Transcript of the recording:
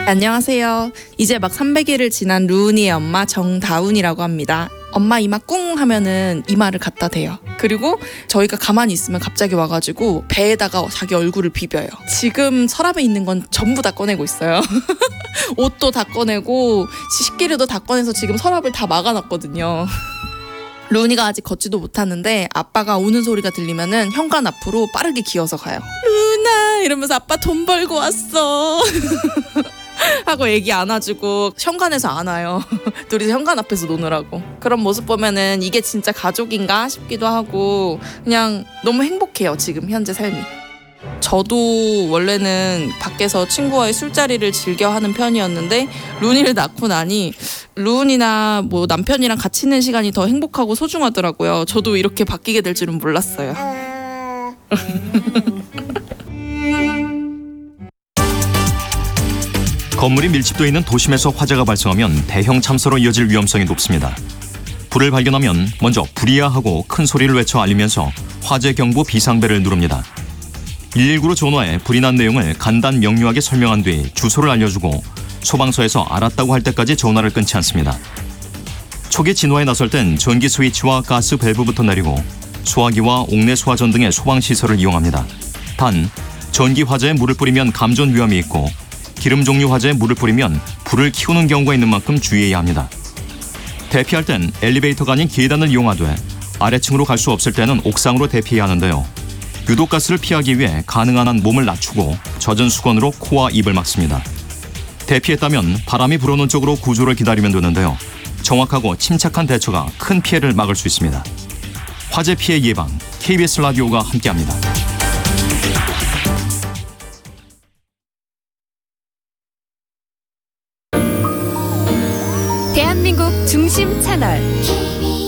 안녕하세요. 이제 막 300일을 지난 루은이의 엄마 정다운이라고 합니다. 엄마 이마 꿍 하면은 이마를 갖다 대요. 그리고 저희가 가만히 있으면 갑자기 와가지고 배에다가 자기 얼굴을 비벼요. 지금 서랍에 있는 건 전부 다 꺼내고 있어요. 옷도 다 꺼내고 식기류도 다 꺼내서 지금 서랍을 다 막아놨거든요. 루은이가 아직 걷지도 못하는데 아빠가 우는 소리가 들리면은 현관 앞으로 빠르게 기어서 가요. 루은아 이러면서 아빠 돈 벌고 왔어. 하고 애기 안아주고 현관에서 안아요. 둘이서 현관 앞에서 노느라고. 그런 모습 보면은 이게 진짜 가족인가 싶기도 하고 그냥 너무 행복해요. 지금 현재 삶이. 저도 원래는 밖에서 친구와의 술자리를 즐겨 하는 편이었는데 루은이를 낳고 나니 루은이나 뭐 남편이랑 같이 있는 시간이 더 행복하고 소중하더라고요. 저도 이렇게 바뀌게 될 줄은 몰랐어요. 건물이 밀집되어 있는 도심에서 화재가 발생하면 대형 참사로 이어질 위험성이 높습니다. 불을 발견하면 먼저 불이야 하고 큰 소리를 외쳐 알리면서 화재 경보 비상벨을 누릅니다. 119로 전화해 불이 난 내용을 간단 명료하게 설명한 뒤 주소를 알려주고 소방서에서 알았다고 할 때까지 전화를 끊지 않습니다. 초기 진화에 나설 땐 전기 스위치와 가스 밸브부터 내리고 소화기와 옥내 소화전 등의 소방시설을 이용합니다. 단, 전기 화재에 물을 뿌리면 감전 위험이 있고 기름 종류 화재에 물을 뿌리면 불을 키우는 경우가 있는 만큼 주의해야 합니다. 대피할 땐 엘리베이터가 아닌 계단을 이용하되 아래층으로 갈 수 없을 때는 옥상으로 대피해야 하는데요. 유독가스를 피하기 위해 가능한 한 몸을 낮추고 젖은 수건으로 코와 입을 막습니다. 대피했다면 바람이 불어오는 쪽으로 구조를 기다리면 되는데요. 정확하고 침착한 대처가 큰 피해를 막을 수 있습니다. 화재 피해 예방, KBS 라디오가 함께합니다. 대한민국 중심 채널